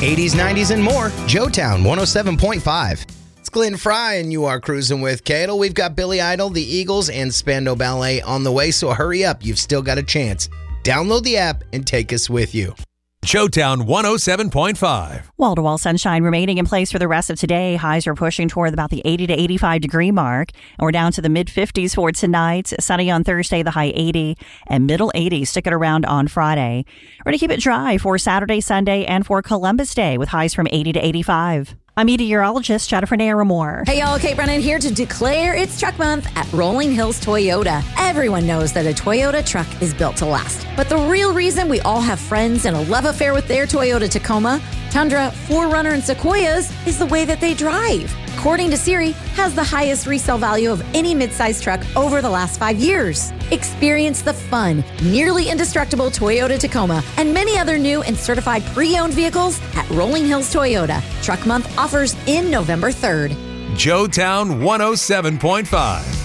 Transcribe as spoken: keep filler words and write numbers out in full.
eighties, nineties, and more. Joetown one oh seven point five. It's Glenn Fry, and you are cruising with Cadel. We've got Billy Idol, the Eagles, and Spandau Ballet on the way, so hurry up. You've still got a chance. Download the app and take us with you. Joetown one oh seven point five. Wall-to-wall sunshine remaining in place for the rest of today. Highs are pushing toward about the eighty to eighty-five degree mark. And we're down to the mid-fifties for tonight. Sunny on Thursday, the high eighty, and middle eighties sticking around on Friday. We're going to keep it dry for Saturday, Sunday, and for Columbus Day with highs from eighty to eighty-five. I'm meteorologist Jennifer Naramore. Hey y'all, Kate Brennan here to declare it's Truck Month at Rolling Hills Toyota. Everyone knows that a Toyota truck is built to last. But the real reason we all have friends and a love affair with their Toyota Tacoma, Tundra, four runner, and Sequoias is the way that they drive. According to Siri, has the highest resale value of any midsize truck over the last five years. Experience the fun, nearly indestructible Toyota Tacoma and many other new and certified pre-owned vehicles at Rolling Hills Toyota. Truck Month offers in November third. Joetown one oh seven point five.